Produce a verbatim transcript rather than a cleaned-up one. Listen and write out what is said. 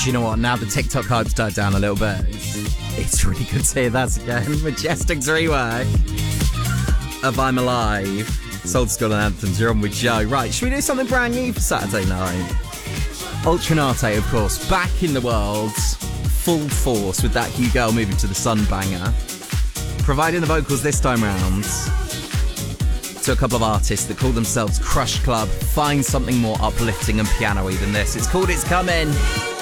Do you know what? Now the TikTok hype's died down a little bit. It's, it's really good to hear that again. Majestic three-way of I'm Alive. Soul School and Anthems. You're on with Joe. Right, should we do something brand new for Saturday night? Ultranate, of course, back in the world, full force with that Hugh Girl moving to the Sun banger. Providing the vocals this time round to a couple of artists that call themselves Crush Club. Find something more uplifting and piano-y than this. It's called It's Coming.